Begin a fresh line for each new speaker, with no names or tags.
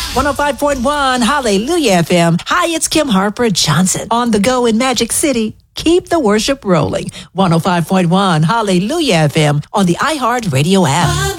105.1 Hallelujah FM. Hi, it's Kim Harper Johnson on the go in Magic City. Keep the worship rolling. 105.1 Hallelujah FM on the iHeart Radio app.